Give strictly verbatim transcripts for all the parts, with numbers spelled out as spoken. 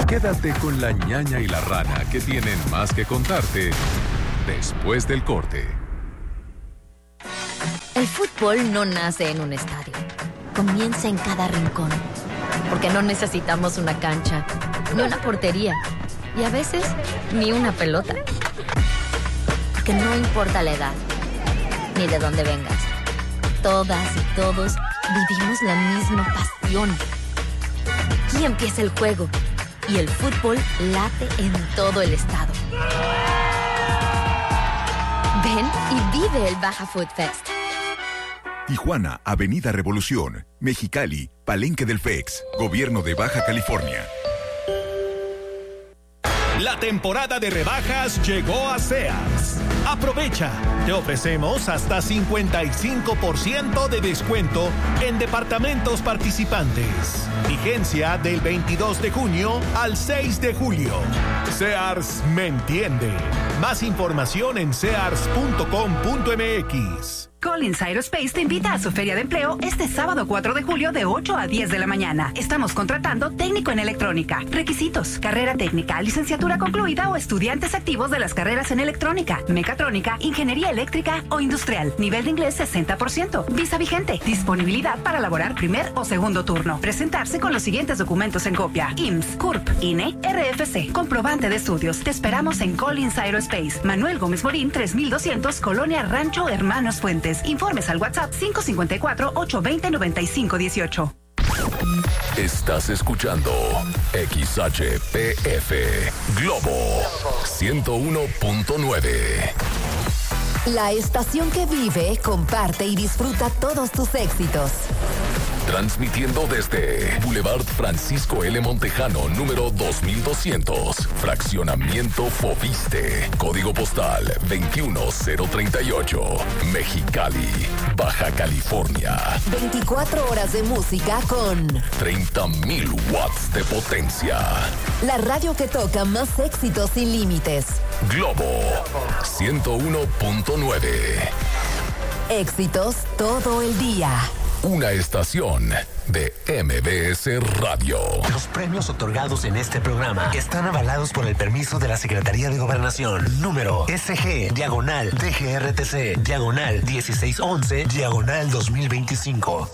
Quédate con la ñaña y la rana, que tienen más que contarte después del corte. El fútbol no nace en un estadio. Comienza en cada rincón. Porque no necesitamos una cancha, ni una portería, y a veces ni una pelota. Porque no importa la edad, ni de dónde vengas. Todas y todos vivimos la misma pasión. Aquí empieza el juego y el fútbol late en todo el estado. Ven y vive el Baja Food Fest. Tijuana, Avenida Revolución, Mexicali, Palenque del F E X, Gobierno de Baja California. La temporada de rebajas llegó a Sears. Aprovecha. Te ofrecemos hasta cincuenta y cinco por ciento de descuento en departamentos participantes. Vigencia del veintidós de junio al seis de julio. Sears me entiende. Más información en sears punto com punto m x. Collins Aerospace te invita a su feria de empleo este sábado cuatro de julio de ocho a diez de la mañana. Estamos contratando técnico en electrónica. Requisitos: carrera técnica, licenciatura concluida o estudiantes activos de las carreras en electrónica, mecatrónica, ingeniería eléctrica o industrial. Nivel de inglés sesenta por ciento. Visa vigente. Disponibilidad para laborar primer o segundo turno. Presentarse con los siguientes documentos en copia: I M S S, C U R P, I N E, R F C, comprobante de estudios. Te esperamos en Collins Aerospace. Manuel Gómez Morín, tres mil doscientos, Colonia Rancho Hermanos Fuentes. Informes al WhatsApp cinco cinco cuatro, ocho dos cero, nueve cinco uno ocho. Estás escuchando X H P F Globo ciento uno punto nueve. La estación que vive, comparte y disfruta todos tus éxitos. Transmitiendo desde Boulevard Francisco L. Montejano, número dos mil doscientos. Fraccionamiento Foviste. Código postal veintiuno cero treinta y ocho. Mexicali, Baja California. veinticuatro horas de música con treinta mil watts de potencia. La radio que toca más éxitos sin límites. Globo ciento uno punto nueve. Éxitos todo el día. Una estación de M B S Radio. Los premios otorgados en este programa están avalados por el permiso de la Secretaría de Gobernación. Número S G, diagonal, D G R T C, diagonal, dieciséis once, diagonal dos mil veinticinco.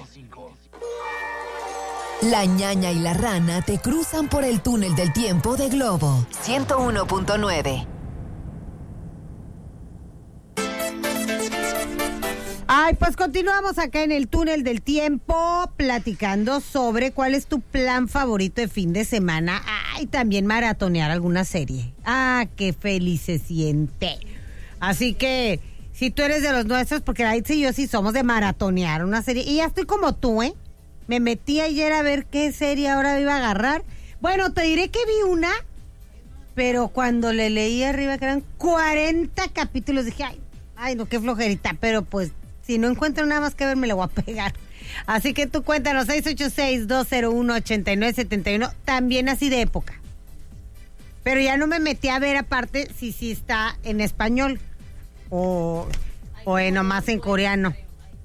La ñaña y la rana te cruzan por el túnel del tiempo de Globo ciento uno punto nueve. Ay, pues continuamos acá en el túnel del tiempo platicando sobre cuál es tu plan favorito de fin de semana. Ay, también maratonear alguna serie. Ah, qué feliz se siente. Así que, si tú eres de los nuestros, porque Laitz y yo sí somos de maratonear una serie. Y ya estoy como tú, ¿eh? Me metí ayer a ver qué serie ahora iba a agarrar. Bueno, te diré que vi una, pero cuando le leí arriba que eran cuarenta capítulos, dije, ay, ay, no, qué flojerita, pero pues si no encuentro nada más que ver, me lo voy a pegar. Así que tú cuéntanos, seis ocho seis, dos cero uno, ocho nueve siete uno, también así de época. Pero ya no me metí a ver aparte si sí está en español o, o en, nomás en coreano.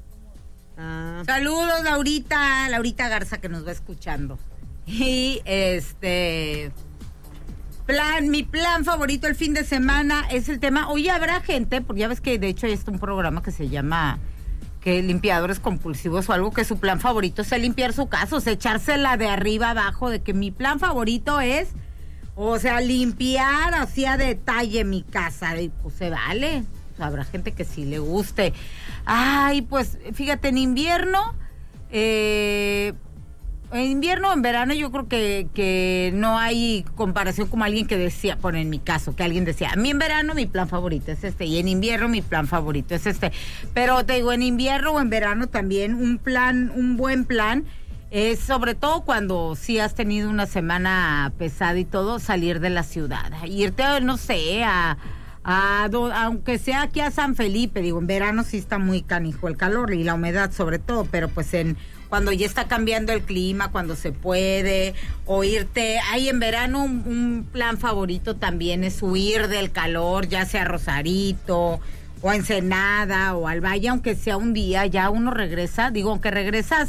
Ah. Saludos, Laurita, Laurita Garza, que nos va escuchando. Y este... Plan, mi plan favorito el fin de semana es el tema. Oye, habrá gente, porque ya ves que de hecho hay este un programa que se llama que limpiadores compulsivos o algo, que su plan favorito es limpiar su casa, o sea, echársela de arriba abajo, de que mi plan favorito es, o sea, limpiar así a detalle mi casa. Y pues se vale. O sea, habrá gente que sí le guste. Ay, pues fíjate, en invierno, eh... en invierno o en verano yo creo que, que no hay comparación como alguien que decía, bueno, en mi caso, que alguien decía, a mí en verano mi plan favorito es este, y en invierno mi plan favorito es este. Pero te digo, en invierno o en verano también un plan, un buen plan, es sobre todo cuando sí has tenido una semana pesada y todo, salir de la ciudad, irte, no sé, a... A, aunque sea aquí a San Felipe, digo, en verano sí está muy canijo el calor y la humedad sobre todo, pero pues en cuando ya está cambiando el clima, cuando se puede, o irte, ay, en verano un, un plan favorito también es huir del calor, ya sea a Rosarito, o a Ensenada, o al Valle, aunque sea un día, ya uno regresa, digo, aunque regresas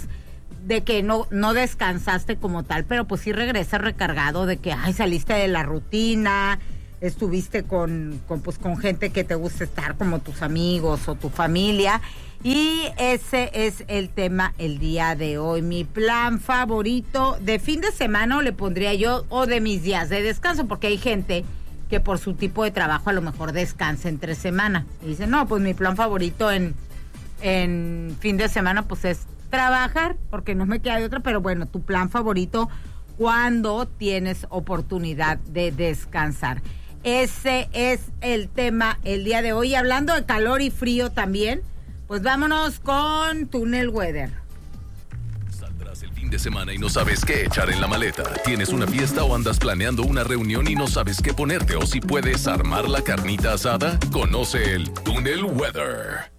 de que no, no descansaste como tal, pero pues sí regresas recargado de que, ay, saliste de la rutina, estuviste con, con, pues, con gente que te gusta estar, como tus amigos o tu familia, y ese es el tema el día de hoy. Mi plan favorito de fin de semana, o le pondría yo, o de mis días de descanso, porque hay gente que por su tipo de trabajo a lo mejor descansa entre semana, y dice, no, pues mi plan favorito en, en fin de semana, pues es trabajar, porque no me queda de otra, pero bueno, tu plan favorito cuando tienes oportunidad de descansar. Ese es el tema el día de hoy. Hablando de calor y frío también, pues vámonos con Túnel Weather. Saldrás el fin de semana y no sabes qué echar en la maleta. Tienes una fiesta o andas planeando una reunión y no sabes qué ponerte o si puedes armar la carnita asada. Conoce el Túnel Weather.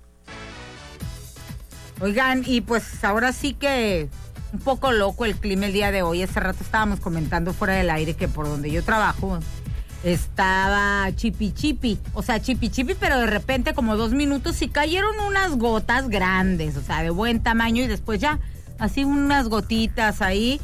Oigan, y pues ahora sí que un poco loco el clima el día de hoy. Hace rato estábamos comentando fuera del aire que por donde yo trabajo estaba chipi chipi, o sea, chipi chipi, pero de repente como dos minutos y cayeron unas gotas grandes, o sea, de buen tamaño, y después ya, así unas gotitas ahí.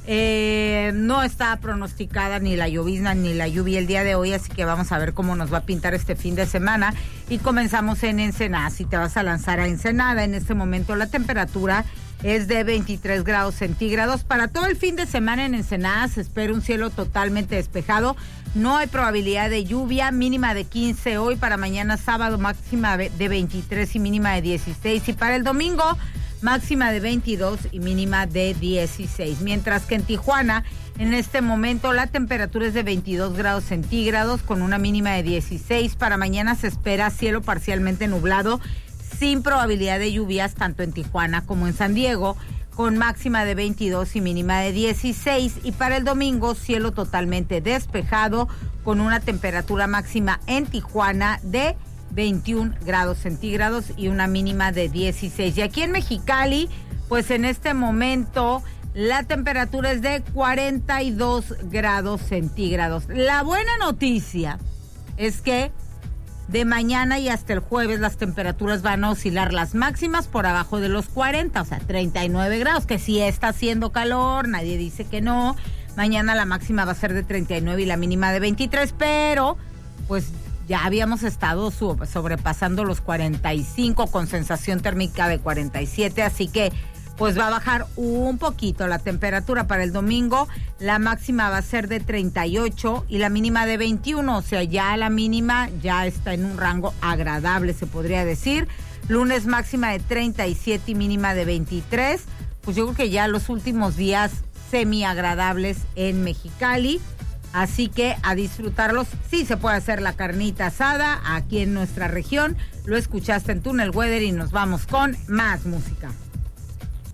Eh, no está pronosticada ni la llovizna ni la lluvia el día de hoy, así que vamos a ver cómo nos va a pintar este fin de semana. Y comenzamos en Ensenada. Si te vas a lanzar a Ensenada, en este momento la temperatura es de veintitrés grados centígrados. Para todo el fin de semana en Ensenada se espera un cielo totalmente despejado. No hay probabilidad de lluvia, mínima de quince hoy. Para mañana sábado, máxima de veintitrés y mínima de dieciséis. Y para el domingo, máxima de veintidós y mínima de dieciséis. Mientras que en Tijuana, en este momento, la temperatura es de veintidós grados centígrados con una mínima de dieciséis. Para mañana se espera cielo parcialmente nublado, sin probabilidad de lluvias, tanto en Tijuana como en San Diego, con máxima de veintidós y mínima de dieciséis. Y para el domingo, cielo totalmente despejado, con una temperatura máxima en Tijuana de veintiún grados centígrados y una mínima de dieciséis. Y aquí en Mexicali, pues en este momento la temperatura es de cuarenta y dos grados centígrados. La buena noticia es que de mañana y hasta el jueves las temperaturas van a oscilar, las máximas por abajo de los cuarenta, o sea, treinta y nueve grados, que sí está haciendo calor, nadie dice que no. Mañana la máxima va a ser de treinta y nueve y la mínima de veintitrés, pero pues ya habíamos estado sobrepasando los cuarenta y cinco con sensación térmica de cuarenta y siete, así que pues va a bajar un poquito la temperatura. Para el domingo la máxima va a ser de treinta y ocho y la mínima de veintiuno, o sea, ya la mínima ya está en un rango agradable, se podría decir. Lunes máxima de treinta y siete y mínima de veintitrés, pues yo creo que ya los últimos días semi agradables en Mexicali. Así que a disfrutarlos. Sí se puede hacer la carnita asada aquí en nuestra región. Lo escuchaste en Túnel Weather y nos vamos con más música.